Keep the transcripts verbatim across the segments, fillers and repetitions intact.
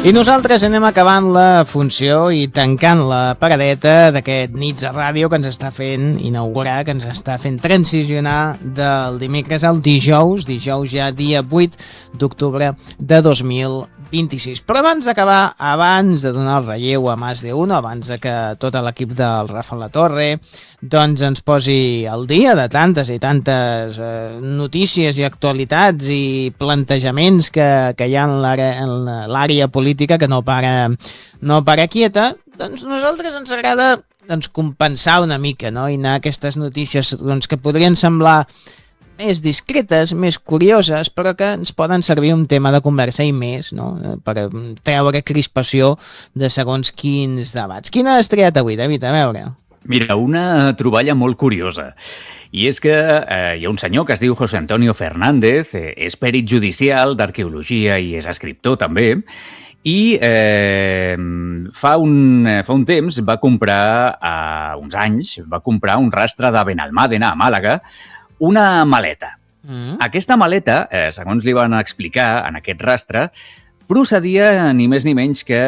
I nosaltres anem acabant la funció i tancant la paradeta d'aquest Nits a Ràdio que ens està fent inaugurar, que ens està fent transicionar del dimecres al dijous, dijous ja dia vuit d'octubre de dos mil vint-i-sis. Però abans d'acabar, abans de donar el relleu a Más de Uno, abans de que tot l'equip del Rafa Latorre doncs ens posi al dia de tantes i tantes eh, notícies i actualitats i plantejaments que, que hi ha en l'àrea política que no para, no para quieta, doncs nosaltres ens agrada doncs, compensar una mica, no? I anar a aquestes notícies doncs, que podrien semblar més discretes, més curioses, però que ens poden servir un tema de conversa i més, no? Per treure crispació de segons quins debats. Quina has triat avui, David? A veure. Mira, una troballa molt curiosa. I és que eh, hi ha un senyor que es diu José Antonio Fernández, eh, és perit judicial d'arqueologia i és escriptor també, i eh, fa, un, fa un temps va comprar, eh, uns anys, va comprar un rastre de Benalmádena a Màlaga, una maleta. Mm. Aquesta maleta, eh, segons li van explicar en aquest rastre, procedia ni més ni menys que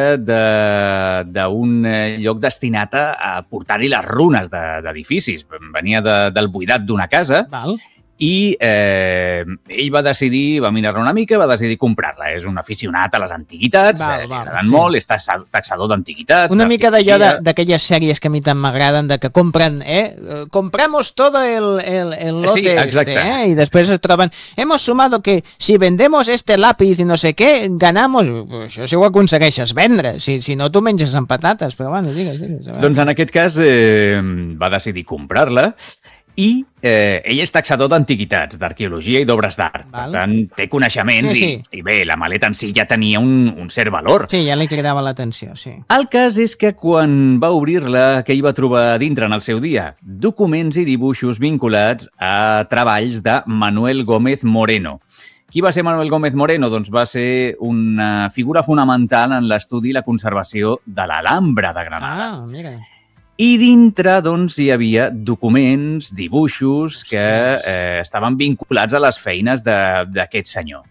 d'un lloc destinat a portar-hi les runes d'edificis. Venia de, del buidat d'una casa. Val. I eh, ell va decidir, va mirar una mica, va decidir comprar-la. És un aficionat a les antiguitats, val, eh, val, sí. molt, és taxador d'antiguitats. Una mica d'allò d'aquelles sèries que a mi tant m'agraden, de que compren, eh, compramos todo el, el, el lote sí, este, eh, i després es troben, hemos sumado que si vendemos este lápiz i no sé què, ganamos. Això si ho aconsegueixes vendre, si, si no tu menges amb patates, però bueno, digues, digues. Doncs en aquest cas eh, va decidir comprar-la. I eh, ell és taxador d'antiguitats, d'arqueologia i d'obres d'art. Per tant, té coneixements sí, sí. I, i bé, la maleta en si ja tenia un, un cert valor. Sí, ja li cridava l'atenció, sí. El cas és que quan va obrir-la, què hi va trobar dintre en el seu dia? Documents i dibuixos vinculats a treballs de Manuel Gómez Moreno. Qui va ser Manuel Gómez Moreno? Doncs va ser una figura fonamental en l'estudi i la conservació de l'Alhambra de Granada. Ah, mira. I dintre, doncs, hi havia documents, dibuixos que eh, estaven vinculats a les feines d'aquest senyor.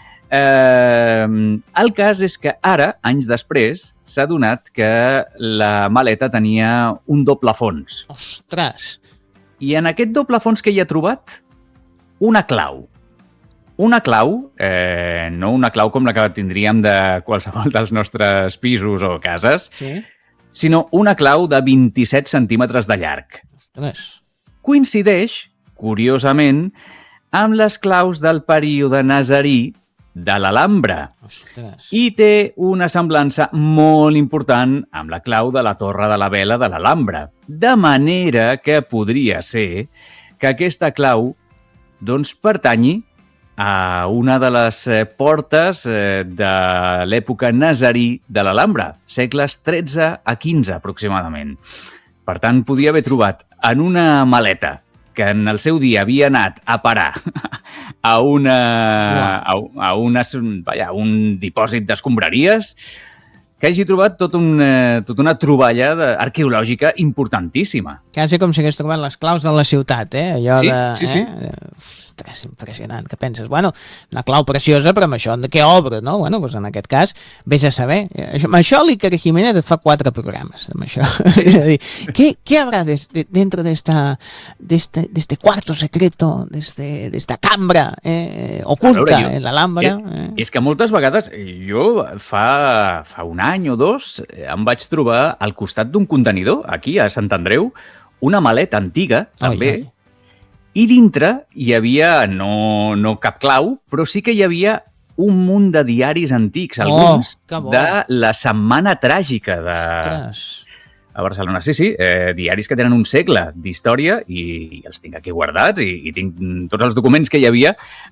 Eh, el cas és que ara, anys després, s'ha donat que la maleta tenia un doble fons. Ostres! I en aquest doble fons que hi ha trobat, una clau. Una clau, eh, no una clau com la que tindríem de qualsevol dels nostres pisos o cases, sí? Sinó una clau de vint-i-set centímetres de llarg. Ostres. Coincideix, curiosament, amb les claus del període nazarí de l'Alhambra. Ostres. I té una semblança molt important amb la clau de la Torre de la Vela de l'Alhambra. De manera que podria ser que aquesta clau doncs, pertanyi a una de les portes de l'època nazarí de l'Alhambra, segles tretze a quinze aproximadament. Per tant, podia haver trobat en una maleta que en el seu dia havia anat a parar a, una, a, a una, vaja, un dipòsit d'escombraries, que hagi trobat tot un, tot una troballa arqueològica importantíssima. Quasi com si hagués trobat les claus de la ciutat, eh? Allò sí, de, sí, sí. Eh? Ostres, impressionant. Què penses? Bueno, una clau preciosa, però amb això de què obra, no? Bueno, doncs en aquest cas, vés a saber. Amb això l'Iker Jiménez et fa quatre programes, amb això. Sí. ¿Qué, ¿Qué habrá de, de, dentro de, esta, de, este, de este cuarto secreto, de, este, de esta cambra eh, oculta veure, jo, en l'Alhambra? Eh, eh. És que moltes vegades, jo fa, fa un any o dos, em vaig trobar al costat d'un contenidor, aquí a Sant Andreu, una maleta antiga, també, oi, oi. I dintre hi havia, no, no cap clau, però sí que hi havia un munt de diaris antics, alguns oh, de la Setmana Tràgica de... Ostres. A Barcelona. Sí, sí, eh, diaris que tenen un segle d'història i, i els tinc aquí guardats i, i tinc tots els documents que hi havia